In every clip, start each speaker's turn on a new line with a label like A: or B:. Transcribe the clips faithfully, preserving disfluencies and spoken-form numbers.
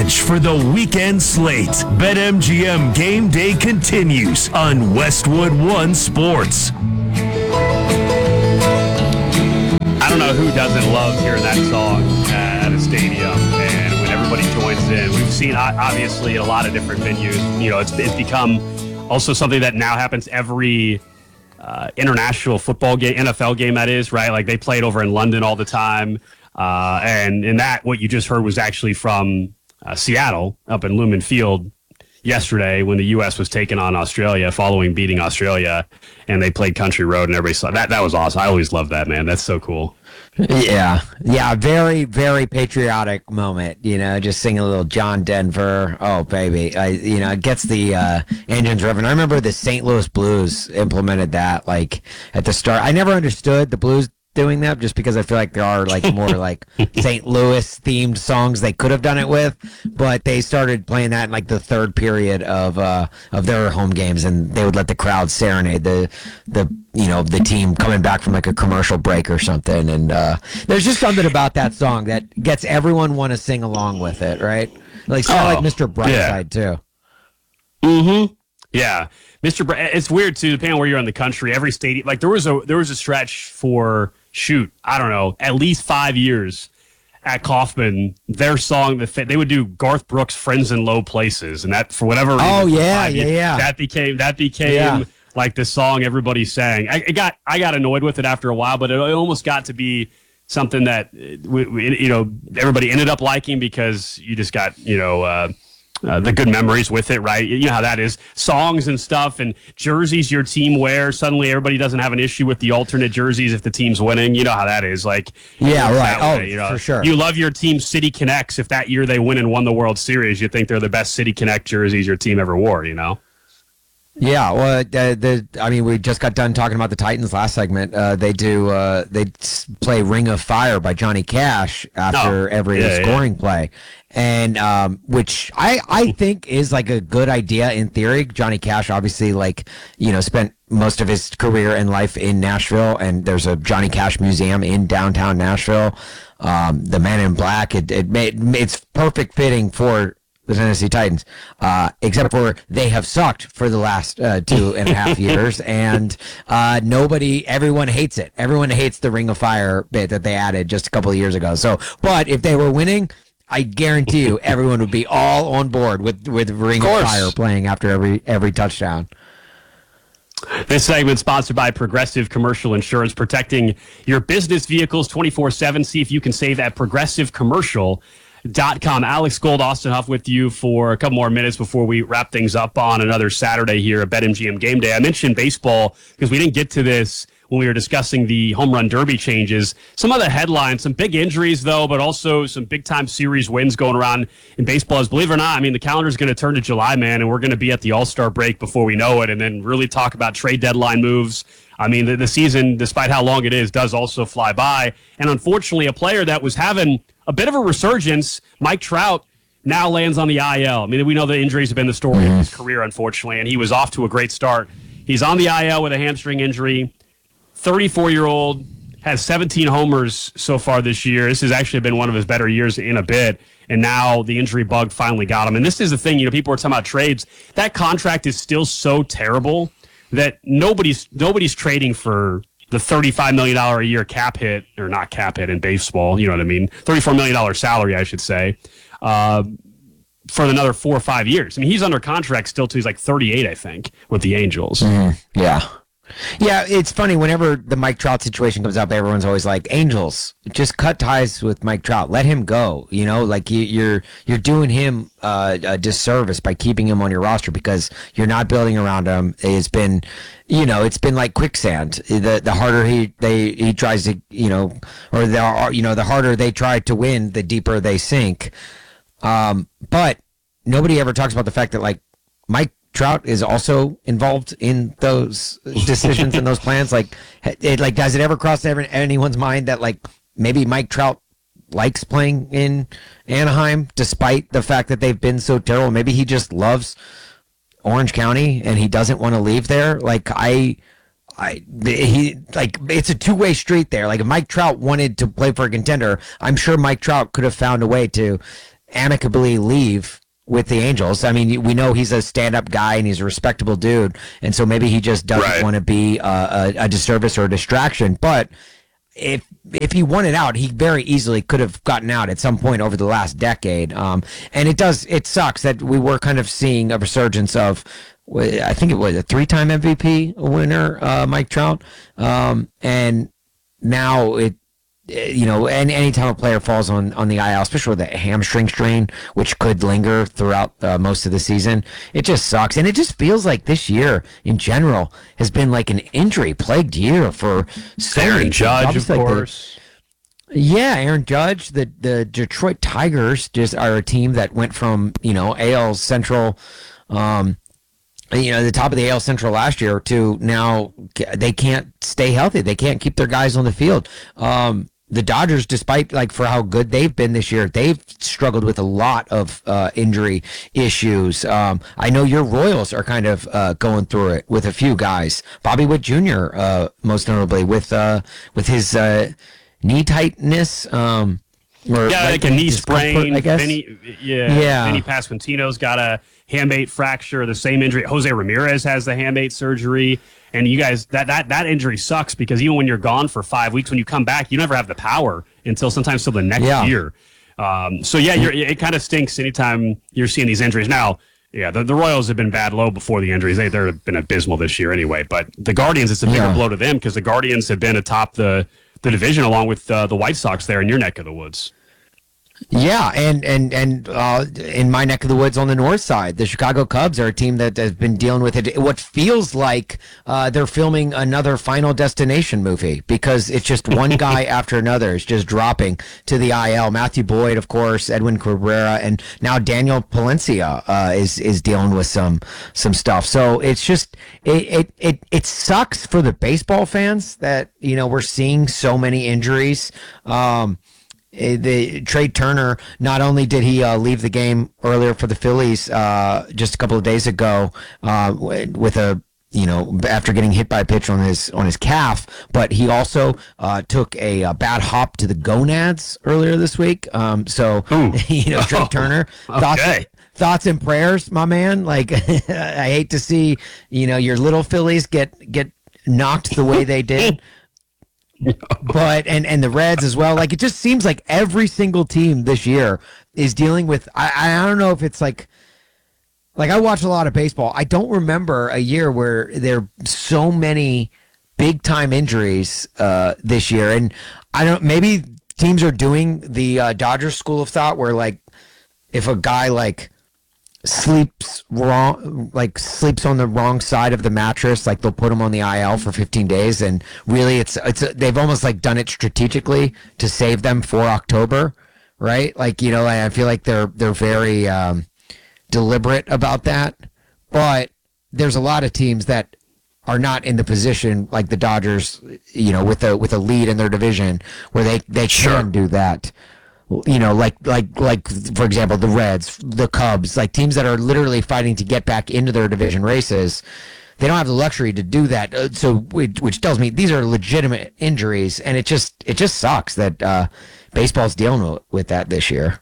A: edge for the weekend slate. BetMGM Game Day continues on Westwood One Sports.
B: I don't know who doesn't love hearing that song at a stadium, and when everybody joins in. We've seen, obviously, in a lot of different venues. You know, it's, it's become also something that now happens every uh, international football game, N F L game, that is, right? Like, they play it over in London all the time. Uh, and in that, what you just heard was actually from uh, Seattle, up in Lumen Field yesterday, when the U S was taking on Australia, following beating Australia, and they played Country Road, and everybody saw that. That was awesome. I always love that, man. That's so cool.
C: Yeah, yeah, very, very patriotic moment. You know, just singing a little John Denver. Oh, baby, I, you know, it gets the uh, engines revving. I remember the Saint Louis Blues implemented that, like, at the start. I never understood the Blues doing that, just because I feel like there are like more like Saint Louis themed songs they could have done it with, but they started playing that in like the third period of uh of their home games, and they would let the crowd serenade the the you know the team coming back from like a commercial break or something. And uh there's just something about that song that gets everyone want to sing along with it, right? Like kind of
B: Oh,
C: like Mister Brightside
B: yeah.
C: too.
B: Mm-hmm. Yeah, Mister Br- it's weird too, depending on where you're in the country. Every stadium, like there was a there was a stretch for shoot, I don't know, at least five years at Kauffman. Their song, that they would do Garth Brooks' "Friends in Low Places," and that for whatever reason,
C: Oh yeah,
B: five
C: yeah,
B: years,
C: yeah.
B: that became that became
C: Yeah.
B: like the song everybody sang. I, I got I got annoyed with it after a while, but it, it almost got to be something that uh, we, we, you know everybody ended up liking, because you just got you know. Uh, Uh, the good memories with it, right? You know how that is. Songs and stuff and jerseys your team wears. Suddenly everybody doesn't have an issue with the alternate jerseys if the team's winning. You know how that is. Like,
C: Yeah,
B: it's
C: right.
B: that
C: Oh,
B: way, you know?
C: for sure.
B: You love your team City Connects if that year they win and won the World Series. You think they're the best City Connect jerseys your team ever wore, you know?
C: Yeah, well, uh, the I mean, we just got done talking about the Titans last segment. Uh, they do uh, they s- play "Ring of Fire" by Johnny Cash after
B: Oh,
C: every
B: yeah,
C: scoring play, and um, which I I think is like a good idea in theory. Johnny Cash obviously like you know spent most of his career and life in Nashville, and there's a Johnny Cash museum in downtown Nashville. Um, the Men in Black, it it made it's perfect fitting for the Tennessee Titans, uh, except for they have sucked for the last uh, two and a half years, and uh, nobody, everyone hates it. Everyone hates the Ring of Fire bit that they added just a couple of years ago. So, but if they were winning, I guarantee you, everyone would be all on board with with Ring of, of Fire playing after every every touchdown.
B: This segment sponsored by Progressive Commercial Insurance, protecting your business vehicles twenty-four seven. See if you can save at Progressive Commercial. Dot com. Alex Gold, Austin Huff with you for a couple more minutes before we wrap things up on another Saturday here at BetMGM Game Day. I mentioned baseball because we didn't get to this when we were discussing the home run derby changes. Some of the headlines, some big injuries though, but also some big time series wins going around in baseball. As believe it or not, I mean the calendar's going to turn to July, man, and we're going to be at the All-Star break before we know it, and then really talk about trade deadline moves. I mean, the, the season, despite how long it is, does also fly by. And unfortunately, a player that was having a bit of a resurgence, Mike Trout, now lands on the I L. I mean, we know the injuries have been the story of his career, unfortunately, and he was off to a great start. He's on the I L with a hamstring injury. thirty-four-year-old, has seventeen homers so far this year. This has actually been one of his better years in a bit, and now the injury bug finally got him. And this is the thing, you know, people are talking about trades. That contract is still so terrible that nobody's nobody's trading for the thirty-five million dollars a year cap hit, or not cap hit in baseball, you know what I mean, thirty-four million dollars salary, I should say, uh, for another four or five years. I mean, he's under contract still till he's like thirty-eight, I think, with the Angels.
C: Mm-hmm. Yeah. Yeah, it's funny. Whenever the Mike Trout situation comes up, everyone's always like, "Angels, just cut ties with Mike Trout. Let him go." You know, like you, you're you're doing him uh, a disservice by keeping him on your roster because you're not building around him. It's been, you know, it's been like quicksand. The the harder he they he tries to, you know, or the you know the harder they try to win, the deeper they sink. Um, but nobody ever talks about the fact that like Mike Trout is also involved in those decisions and those plans. Like, it, like, does it ever cross ever, anyone's mind that like maybe Mike Trout likes playing in Anaheim, despite the fact that they've been so terrible? Maybe he just loves Orange County and he doesn't want to leave there. Like, I, I, he like it's a two way street there. Like, if Mike Trout wanted to play for a contender, I'm sure Mike Trout could have found a way to amicably leave with the Angels. I mean, we know he's a stand-up guy and he's a respectable dude, and so maybe he just doesn't
B: Right.
C: want to be a, a, a disservice or a distraction. But if if he wanted out, he very easily could have gotten out at some point over the last decade. Um, and it does it sucks that we were kind of seeing a resurgence of, I think it was a three-time M V P winner, uh, Mike Trout, um, and now it. You know, and anytime a player falls on, on the I L, especially with a hamstring strain, which could linger throughout uh, most of the season, it just sucks. And it just feels like this year in general has been like an injury-plagued year for so
B: Aaron
C: many
B: Judge,
C: teams.
B: of
C: Like the-
B: course.
C: yeah, Aaron Judge, the the Detroit Tigers just are a team that went from, you know, A L Central, um, you know, the top of the A L Central last year to now they can't stay healthy. They can't keep their guys on the field. Um, the Dodgers, despite like for how good they've been this year, they've struggled with a lot of uh, injury issues. Um, I know your Royals are kind of uh, going through it with a few guys. Bobby Witt Junior, uh, most notably with uh, with his uh, knee tightness. Um, or
B: Yeah, like a knee
C: discomfort,
B: sprain.
C: I guess.
B: Vinny, yeah,
C: Yeah.
B: Vinny Pasquantino's got a hamate fracture, the same injury. Jose Ramirez has the hamate surgery. And you guys, that, that, that injury sucks because even when you're gone for five weeks, when you come back, you never have the power until sometimes till the next
C: Yeah.
B: year. Um, so, yeah, you're, it kind of stinks anytime you're seeing these injuries. Now, yeah, the, the Royals have been bad low before the injuries. They, they've been abysmal this year anyway. But the Guardians, it's a bigger
C: Yeah.
B: blow to them because the Guardians have been atop the, the division along with uh, the White Sox there in your neck of the woods.
C: Yeah, and and and uh, in my neck of the woods on the north side, the Chicago Cubs are a team that has been dealing with it. What feels like uh, they're filming another Final Destination movie because it's just one guy after another is just dropping to the I L. Matthew Boyd, of course, Edwin Cabrera, and now Daniel Palencia uh, is is dealing with some some stuff. So it's just it it it it sucks for the baseball fans that you know we're seeing so many injuries. Um, Uh, the Trey Turner, not only did he uh, leave the game earlier for the Phillies uh, just a couple of days ago uh, with a you know after getting hit by a pitch on his on his calf, but he also uh, took a, a bad hop to the gonads earlier this week. Um, so you know Trey Turner thoughts.
B: Okay.
C: Thoughts and prayers, my man. Like I hate to see you know your little Phillies get get knocked the way they did. But and and the Reds as well. Like it just seems like every single team this year is dealing with. I I don't know if it's like like I watch a lot of baseball. I don't remember a year where there are so many big time injuries uh, this year. And I don't. Maybe teams are doing the uh, Dodgers school of thought where like if a guy like sleeps wrong, like sleeps on the wrong side of the mattress, like they'll put him on the I L for fifteen days, and really it's it's they've almost like done it strategically to save them for October, right? Like you know, I feel like they're they're very um, deliberate about that, but there's a lot of teams that are not in the position like the Dodgers, you know, with a with a lead in their division where they they can do that. You know, like like like for example, the Reds, the Cubs, like teams that are literally fighting to get back into their division races. They don't have the luxury to do that. Uh, so, which, which tells me these are legitimate injuries, and it just it just sucks that uh, baseball's dealing with, with that this year.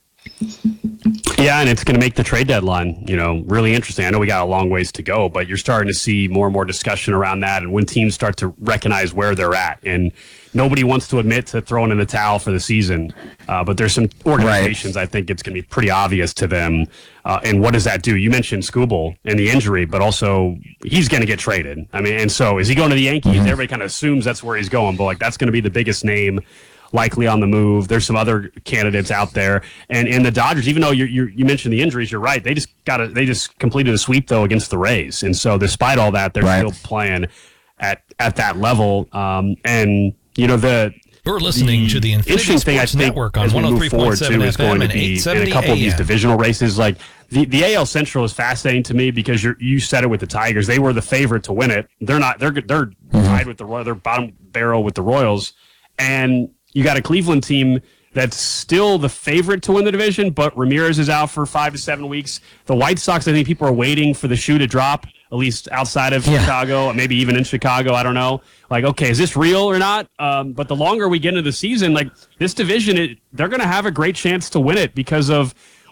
B: Yeah, and it's going to make the trade deadline, you know, really interesting. I know we got a long ways to go, but you're starting to see more and more discussion around that and when teams start to recognize where they're at. And nobody wants to admit to throwing in the towel for the season, uh, but there's some organizations, right. I think it's going to be pretty obvious to them. Uh, and what does that do? You mentioned Skubal and the injury, but also he's going to get traded. I mean, and so is he going to the Yankees? Mm-hmm. Everybody kind of assumes that's where he's going, but like that's going to be the biggest name likely on the move. There's some other candidates out there, and in the Dodgers, even though you you you mentioned the injuries, you're right. They just got a, they just completed a sweep though against the Rays, and so despite all that, they're right. still playing at at that level. Um, and you know the
D: you're listening
B: the
D: to the
B: interesting thing I think
D: Network on
B: as we move forward too is going to be in a couple of these divisional races. Like the the A L Central is fascinating to me because you you said it with the Tigers. They were the favorite to win it. They're not. They're they're mm-hmm. tied with the Royals. They're bottom barrel with the Royals, and you got a Cleveland team that's still the favorite to win the division, but Ramirez is out for five to seven weeks. The White Sox, I think people are waiting for the shoe to drop, at least outside of yeah. Chicago, maybe even in Chicago. I don't know. Like, okay, is this real or not? Um, but the longer we get into the season, like this division, it, they're going to have a great chance to win it because of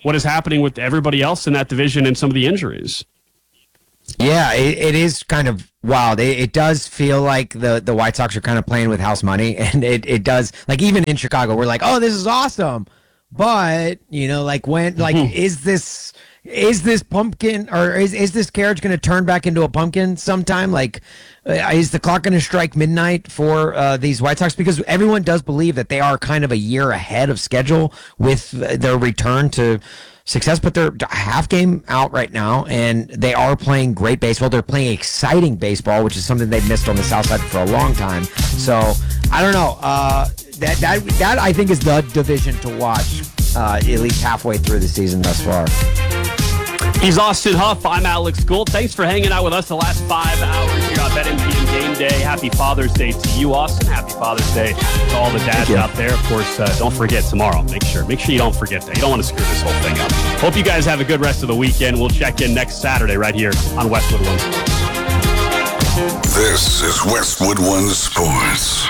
B: what is happening with everybody else in that division and some of the injuries.
C: Yeah, it, it is kind of wild. It, it does feel like the, the White Sox are kind of playing with house money, and it, it does, like, even in Chicago, we're like, oh, this is awesome. But, you know, like, when, like, mm-hmm. is this, is this pumpkin, or is, is this carriage going to turn back into a pumpkin sometime? Like, uh, is the clock going to strike midnight for uh, these White Sox? Because everyone does believe that they are kind of a year ahead of schedule with their return to success, but they're a half game out right now, and they are playing great baseball. They're playing exciting baseball, which is something they've missed on the South Side for a long time. So I don't know. Uh, that that that I think is the division to watch, uh, at least halfway through the season thus far.
B: He's Austin Huff. I'm Alex Gould. Thanks for hanging out with us the last five hours here on BetMGM Game Day. Happy Father's Day to you, Austin. Happy Father's Day to all the dads out there. Of course, uh, don't forget tomorrow. Make sure, make sure you don't forget that. You don't want to screw this whole thing up. Hope you guys have a good rest of the weekend. We'll check in next Saturday right here on Westwood One Sports.
D: This is Westwood One Sports.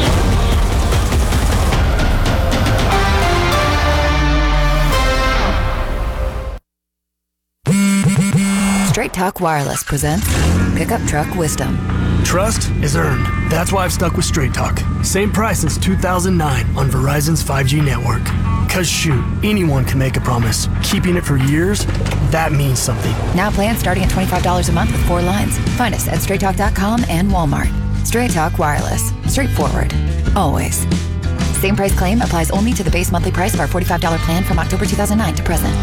E: Straight Talk Wireless presents Pickup Truck Wisdom.
F: Trust is earned. That's why I've stuck with Straight Talk. Same price since two thousand nine on Verizon's five G network. Cause shoot, anyone can make a promise. Keeping it for years, that means something.
E: Now plans starting at twenty-five dollars a month with four lines. Find us at straight talk dot com and Walmart. Straight Talk Wireless. Straightforward. Always. Same price claim applies only to the base monthly price of our forty-five dollars plan from October two thousand nine to present.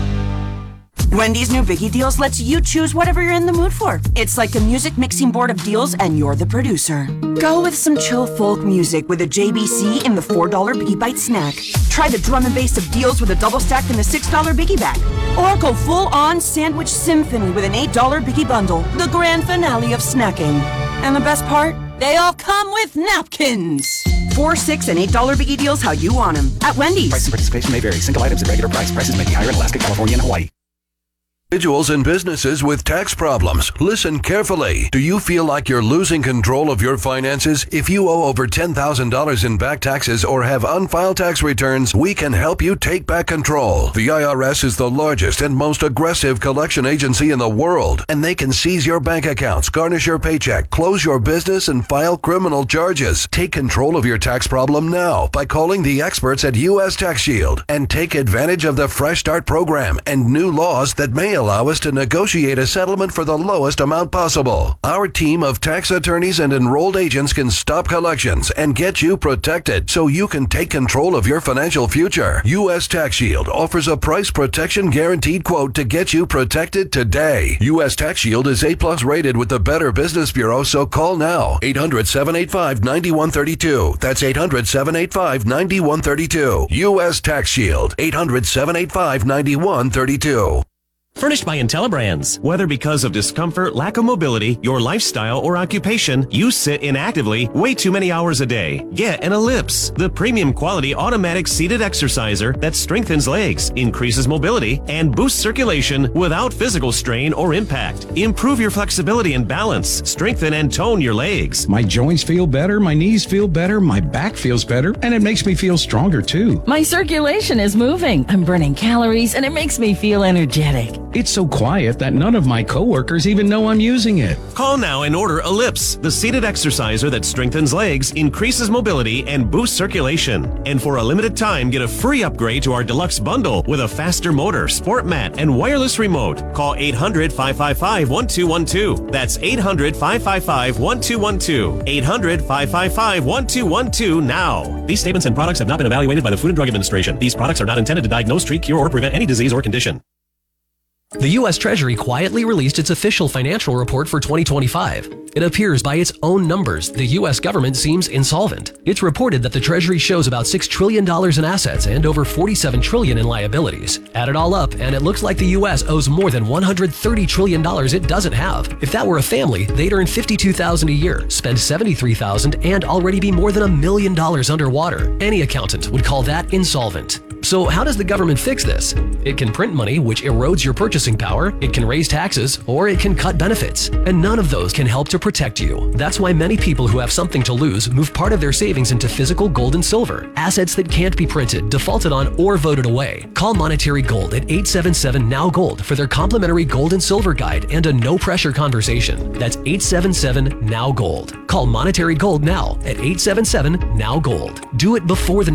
G: Wendy's new Biggie Deals lets you choose whatever you're in the mood for. It's like a music mixing board of deals, and you're the producer. Go with some chill folk music with a J B C in the four dollar Biggie Bite snack. Try the drum and bass of deals with a double stack in the six dollar Biggie Bag. Or go full-on sandwich symphony with an eight dollar Biggie Bundle, the grand finale of snacking. And the best part? They all come with napkins. Four, six, and eight dollar Biggie Deals how you want them at Wendy's.
H: Price and participation may vary. Single items at regular price. Prices may be higher in Alaska, California, and Hawaii.
D: Individuals and businesses with tax problems, listen carefully. Do you feel like you're losing control of your finances? If you owe over ten thousand dollars in back taxes or have unfiled tax returns, we can help you take back control. The I R S is the largest and most aggressive collection agency in the world, and they can seize your bank accounts, garnish your paycheck, close your business, and file criminal charges. Take control of your tax problem now by calling the experts at U S Tax Shield and take advantage of the Fresh Start program and new laws that may allow us to negotiate a settlement for the lowest amount possible. Our team of tax attorneys and enrolled agents can stop collections and get you protected so you can take control of your financial future. U S Tax Shield offers a price protection guaranteed quote to get you protected today. U S Tax Shield is A plus rated with the Better Business Bureau, so call now. eight hundred, seven eight five, nine one three two. That's eight hundred, seven eight five, nine one three two. U S Tax Shield. eight hundred, seven eight five, nine one three two.
I: Furnished by IntelliBrands. Whether because of discomfort, lack of mobility, your lifestyle, or occupation, you sit inactively way too many hours a day. Get an Ellipse, the premium quality automatic seated exerciser that strengthens legs, increases mobility, and boosts circulation without physical strain or impact. Improve your flexibility and balance. Strengthen and tone your legs.
J: My joints feel better, my knees feel better, my back feels better, and it makes me feel stronger too.
K: My circulation is moving. I'm burning calories, and it makes me feel energetic.
J: It's so quiet that none of my coworkers even know I'm using it.
I: Call now and order Ellipse, the seated exerciser that strengthens legs, increases mobility, and boosts circulation. And for a limited time, get a free upgrade to our deluxe bundle with a faster motor, sport mat, and wireless remote. Call eight hundred, five five five, one two one two. That's eight hundred, five five five, one two one two. eight hundred, five five five, one two one two now. These statements and products have not been evaluated by the Food and Drug Administration. These products are not intended to diagnose, treat, cure, or prevent any disease or condition.
L: The U S Treasury quietly released its official financial report for twenty twenty-five. It appears by its own numbers, the U S government seems insolvent. It's reported that the Treasury shows about six trillion dollars in assets and over forty-seven trillion dollars in liabilities. Add it all up, and it looks like the U S owes more than one hundred thirty trillion dollars it doesn't have. If that were a family, they'd earn fifty-two thousand dollars a year, spend seventy-three thousand dollars, and already be more than a million dollars underwater. Any accountant would call that insolvent. So how does the government fix this? It can print money, which erodes your purchasing purchasing power, it can raise taxes, or it can cut benefits. And none of those can help to protect you. That's why many people who have something to lose move part of their savings into physical gold and silver, assets that can't be printed, defaulted on, or voted away. Call Monetary Gold at eight seven seven N O W Gold for their complimentary gold and silver guide and a no-pressure conversation. That's eight seven seven N O W Gold. Call Monetary Gold now at eight seven seven N O W Gold. Do it before the